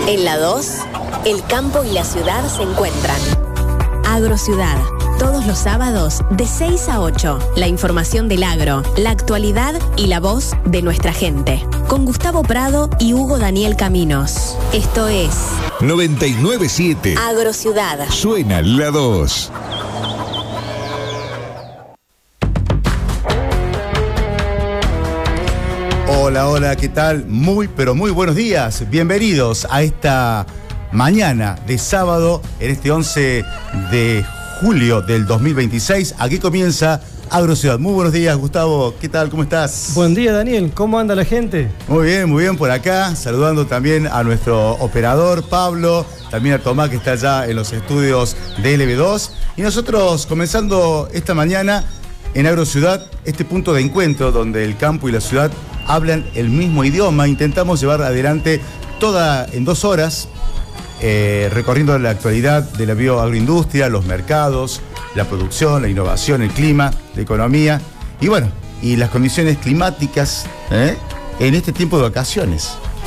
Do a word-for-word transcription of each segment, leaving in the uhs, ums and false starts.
En la dos, el campo y la ciudad se encuentran. Agrociudad. Todos los sábados de seis a ocho. La información del agro, la actualidad y la voz de nuestra gente. Con Gustavo Prado y Hugo Daniel Caminos. Esto es noventa y nueve punto siete. Agrociudad. Suena la dos. Hola, hola, ¿qué tal? Muy, pero muy buenos días. Bienvenidos a esta mañana de sábado, en este once de julio del dos mil veintiséis. Aquí comienza Agrociudad. Muy buenos días, Gustavo. ¿Qué tal? ¿Cómo estás? Buen día, Daniel. ¿Cómo anda la gente? Muy bien, muy bien por acá. Saludando también a nuestro operador, Pablo. También a Tomás, que está allá en los estudios de L B dos. Y nosotros comenzando esta mañana en Agrociudad, este punto de encuentro donde el campo y la ciudad hablan el mismo idioma. Intentamos llevar adelante toda en dos horas, eh, recorriendo la actualidad de la bioagroindustria, los mercados, la producción, la innovación, el clima, la economía y bueno, y las condiciones climáticas ¿eh? en este tiempo de vacaciones.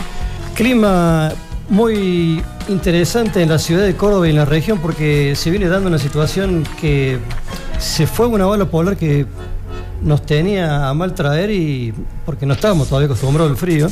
Clima muy interesante en la ciudad de Córdoba y en la región, porque se viene dando una situación que se fue una ola polar que nos tenía a mal traer, y porque no estábamos todavía acostumbrados al frío,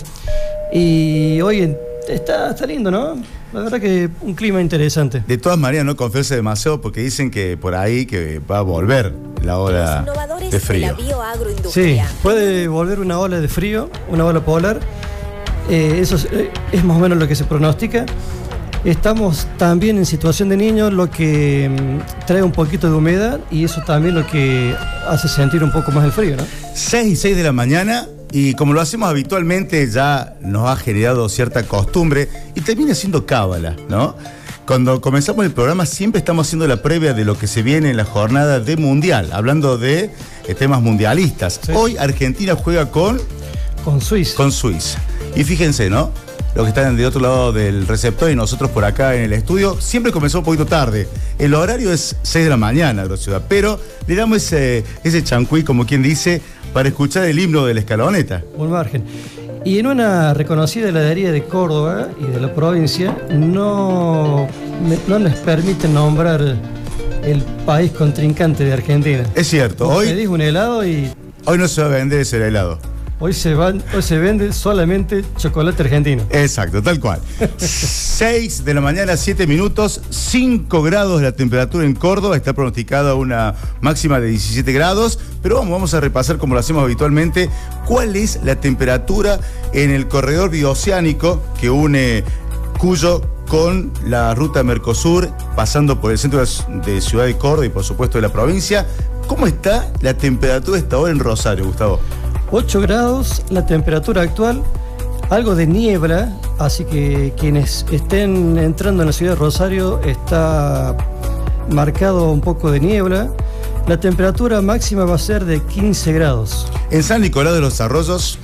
y hoy está, está lindo, ¿no? La verdad que un clima interesante. De todas maneras, no confiarse demasiado, porque dicen que por ahí que va a volver la ola de frío. De la bioagroindustria. Sí, puede volver una ola de frío, una ola polar. Eh, eso es, eh, es más o menos lo que se pronostica. Estamos también en situación de niño, lo que mmm, trae un poquito de humedad, y eso también lo que hace sentir un poco más el frío, ¿no? seis y seis de la mañana, y como lo hacemos habitualmente, ya nos ha generado cierta costumbre y termina siendo cábala, ¿no? Cuando comenzamos el programa siempre estamos haciendo la previa de lo que se viene en la jornada de Mundial, hablando de eh, temas mundialistas. Sí. Hoy Argentina juega con... Con Suiza. Con Suiza. Y fíjense, ¿no? Los que están de otro lado del receptor y nosotros por acá en el estudio, siempre comenzó un poquito tarde. El horario es seis de la mañana, Agrociudad, pero le damos ese, ese chancuí, como quien dice, para escuchar el himno de la Escaloneta. Un margen. Y en una reconocida heladería de Córdoba y de la provincia, no, no les permiten nombrar el país contrincante de Argentina. Es cierto. Vos Hoy pedís un helado y... Hoy no se va a vender ese helado. Hoy se, van, hoy se vende solamente chocolate argentino. Exacto, tal cual. seis de la mañana, siete minutos, cinco grados la temperatura en Córdoba. Está pronosticada una máxima de diecisiete grados. Pero vamos, vamos a repasar, como lo hacemos habitualmente, cuál es la temperatura en el corredor bioceánico que une Cuyo con la ruta Mercosur, pasando por el centro de Ciudad de Córdoba y por supuesto de la provincia. ¿Cómo está la temperatura esta hora en Rosario, Gustavo? ocho grados la temperatura actual, algo de niebla, así que quienes estén entrando en la ciudad de Rosario está marcado un poco de niebla. La temperatura máxima va a ser de quince grados. En San Nicolás de los Arroyos,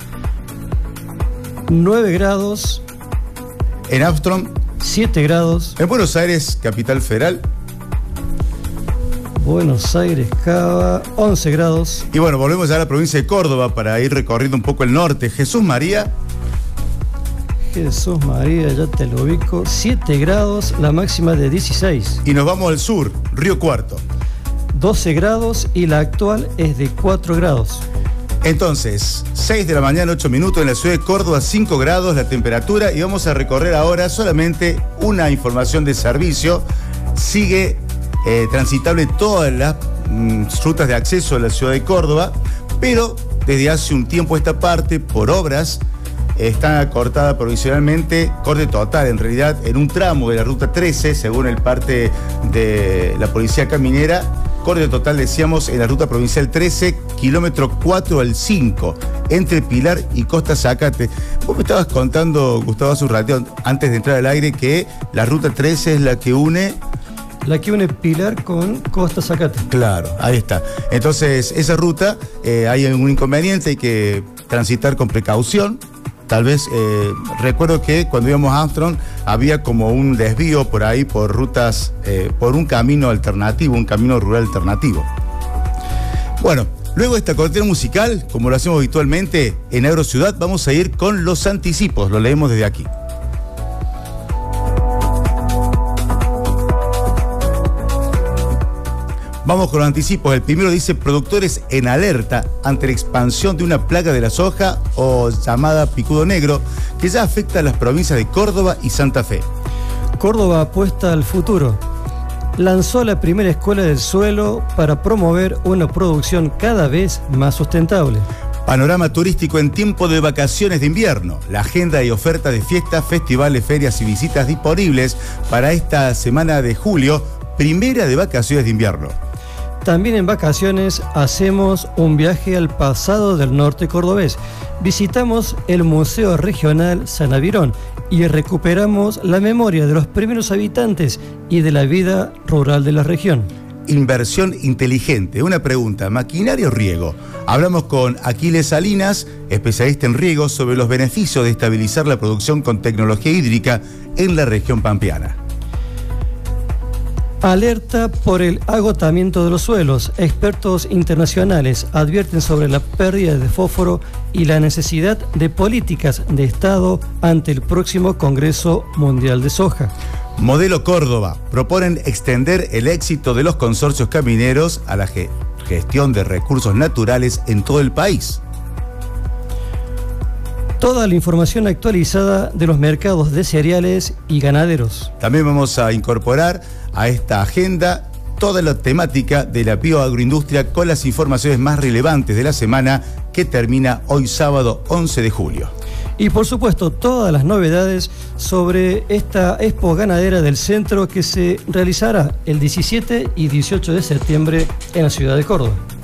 nueve grados. En Armstrong, siete grados. En Buenos Aires, capital federal, Buenos Aires, Cava, once grados. Y bueno, volvemos ya a la provincia de Córdoba para ir recorriendo un poco el norte. Jesús María. Jesús María, ya te lo ubico. siete grados, la máxima de dieciséis. Y nos vamos al sur, Río Cuarto. doce grados y la actual es de cuatro grados. Entonces, seis de la mañana, ocho minutos en la ciudad de Córdoba, cinco grados la temperatura. Y vamos a recorrer ahora solamente una información de servicio. Sigue Eh, transitable todas las mm, rutas de acceso a la ciudad de Córdoba, pero desde hace un tiempo esta parte, por obras, eh, está cortada provisionalmente, corte total en realidad, en un tramo de la ruta trece, según el parte de la policía caminera. Corte total, decíamos, en la ruta provincial trece, kilómetro cuatro al cinco, entre Pilar y Costa Zacate. Vos me estabas contando, Gustavo, hace un ratito, antes de entrar al aire, que la ruta trece es la que une... La que une Pilar con Costa Zacate. Claro, ahí está. Entonces, esa ruta, eh, hay un inconveniente, hay que transitar con precaución. Tal vez, eh, recuerdo que cuando íbamos a Armstrong había como un desvío por ahí, por rutas, eh, por un camino alternativo, un camino rural alternativo. Bueno, luego de esta cortina musical, como lo hacemos habitualmente en Agrociudad, vamos a ir con los anticipos. Lo leemos desde aquí. Vamos con los anticipos. El primero dice: productores en alerta ante la expansión de una plaga de la soja o llamada picudo negro que ya afecta a las provincias de Córdoba y Santa Fe. Córdoba apuesta al futuro. Lanzó la primera escuela del suelo para promover una producción cada vez más sustentable. Panorama turístico en tiempo de vacaciones de invierno. La agenda y oferta de fiestas, festivales, ferias y visitas disponibles para esta semana de julio, primera de vacaciones de invierno. También en vacaciones hacemos un viaje al pasado del norte cordobés. Visitamos el Museo Regional San Avirón y recuperamos la memoria de los primeros habitantes y de la vida rural de la región. Inversión inteligente. Una pregunta: ¿maquinaria o riego? Hablamos con Aquiles Salinas, especialista en riego, sobre los beneficios de estabilizar la producción con tecnología hídrica en la región pampeana. Alerta por el agotamiento de los suelos. Expertos internacionales advierten sobre la pérdida de fósforo y la necesidad de políticas de Estado ante el próximo Congreso Mundial de Soja. Modelo Córdoba. Proponen extender el éxito de los consorcios camineros a la ge- gestión de recursos naturales en todo el país. Toda la información actualizada de los mercados de cereales y ganaderos. También vamos a incorporar a esta agenda toda la temática de la bioagroindustria con las informaciones más relevantes de la semana que termina hoy sábado once de julio. Y por supuesto todas las novedades sobre esta Expo Ganadera del Centro que se realizará el diecisiete y dieciocho de septiembre en la ciudad de Córdoba.